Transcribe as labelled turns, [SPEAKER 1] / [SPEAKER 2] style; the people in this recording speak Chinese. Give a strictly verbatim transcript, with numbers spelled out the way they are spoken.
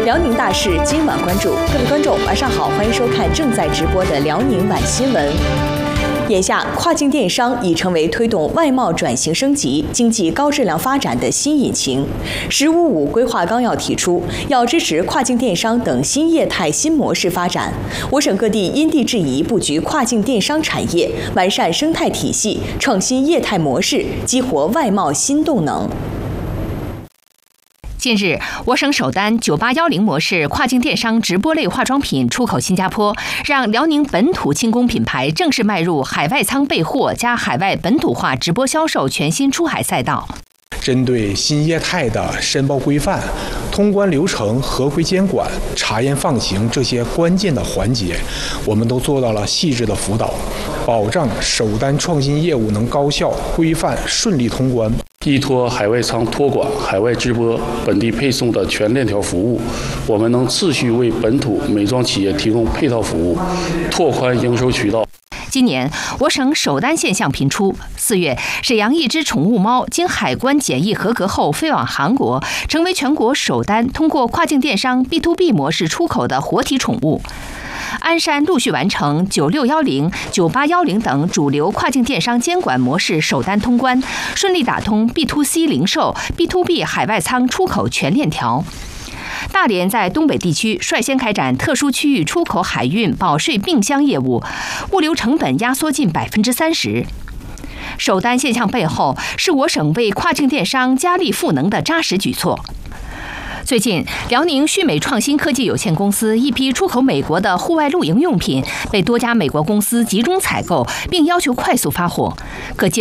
[SPEAKER 1] 辽宁大事今晚关注，各位观众晚上好，欢迎收看正在直播的辽宁晚新闻。眼下，跨境电商已成为推动外贸转型升级、经济高质量发展的新引擎。“十五五”规划纲要提出，要支持跨境电商等新业态新模式发展。我省各地因地制宜布局跨境电商产业，完善生态体系，创新业态模式，激活外贸新动能。
[SPEAKER 2] 近日，我省首单九八一零模式跨境电商直播类化妆品出口新加坡，让辽宁本土轻工品牌正式迈入海外仓备货加海外本土化直播销售全新出海赛道。
[SPEAKER 3] 针对新业态的申报规范、通关流程、合规监管、查验放行这些关键的环节，我们都做到了细致的辅导，保障首单创新业务能高效、规范、顺利通关。
[SPEAKER 4] 依托海外仓托管、海外直播、本地配送的全链条服务，我们能持续为本土美妆企业提供配套服务，拓宽营收渠道。
[SPEAKER 2] 今年，我省首单现象频出。四月，沈阳一只宠物猫经海关检疫合格后飞往韩国，成为全国首单通过跨境电商 B to B 模式出口的活体宠物。鞍山陆续完成九六一零、九八一零等主流跨境电商监管模式首单通关，顺利打通 B to C 零售、B to B 海外仓出口全链条。大连在东北地区率先开展特殊区域出口海运保税并箱业务，物流成本压缩近百分之三十。首单现象背后，是我省为跨境电商加力赋能的扎实举措。最近，辽宁旭美创新科技有限公司一批出口美国的户外露营用品被多家美国公司集中采购，并要求快速发货。可见